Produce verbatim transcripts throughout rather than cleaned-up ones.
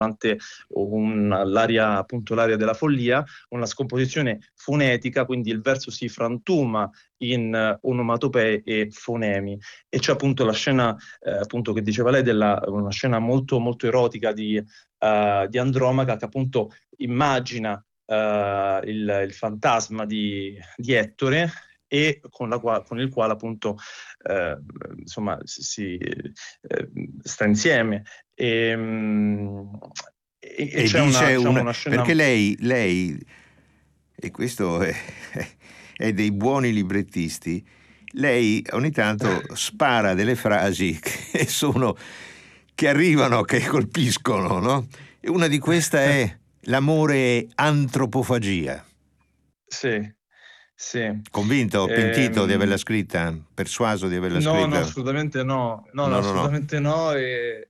durante un, l'aria, appunto, l'aria della follia, una scomposizione fonetica, quindi il verso si frantuma in uh, onomatopee e fonemi. E c'è appunto la scena, eh, appunto, che diceva lei, della, una scena molto, molto erotica di, uh, di Andromaca, che appunto immagina uh, il, il fantasma di, di Ettore, e con, la qua- con il quale appunto eh, insomma si, si, eh, sta insieme. E, mm, e- e E c'è una, dice diciamo, una, una scena. perché lei, lei, e questo è, è dei buoni librettisti, lei ogni tanto spara delle frasi che sono, che arrivano, che colpiscono, no? E una di queste è: l'amore è antropofagia. Sì, sì. Convinto, pentito di averla Ehm, scritta, persuaso di averla no, no, scritta? assolutamente no, no, no, No, no, no. assolutamente no, e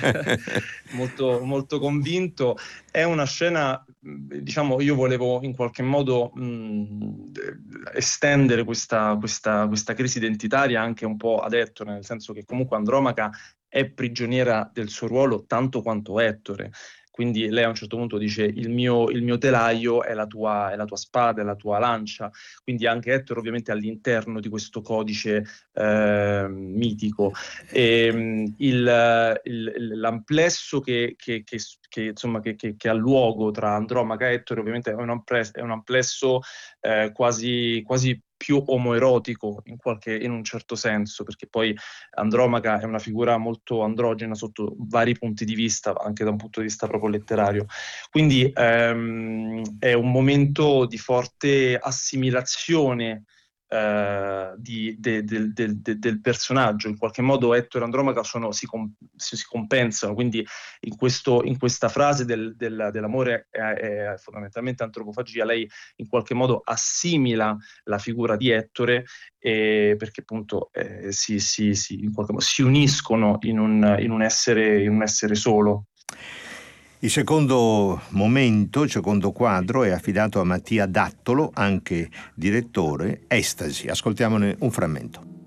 molto, molto convinto. È una scena, mh, diciamo, io volevo in qualche modo mh, estendere questa, questa, questa crisi identitaria anche un po' ad Ettore, nel senso che comunque Andromaca è prigioniera del suo ruolo tanto quanto Ettore. Quindi lei a un certo punto dice: il mio, il mio telaio è la tua, è la tua spada, è la tua lancia. Quindi anche Ettore ovviamente all'interno di questo codice eh, mitico. E, mh, il, il- l'amplesso che, che- che- che, insomma, che, che- che ha luogo tra Andromaca e Ettore ovviamente è un amplesso, è un amplesso eh, quasi, quasi più omoerotico in qualche, in un certo senso, perché poi Andromaca è una figura molto androgena sotto vari punti di vista, anche da un punto di vista proprio letterario. Quindi ehm, è un momento di forte assimilazione eh, di- de- del del- del- del personaggio. In qualche modo Ettore e Andromaca sono- si, com- si- si compensano, quindi in, questo- in questa frase del- del- dell'amore è, è fondamentalmente antropofagia, lei in qualche modo assimila la figura di Ettore, eh, perché appunto eh, si, si- si- in qualche modo si uniscono in un, in un essere, in un essere solo. Il secondo momento, il secondo quadro è affidato a Mattia Dattolo, anche direttore, Estasi. Ascoltiamone un frammento.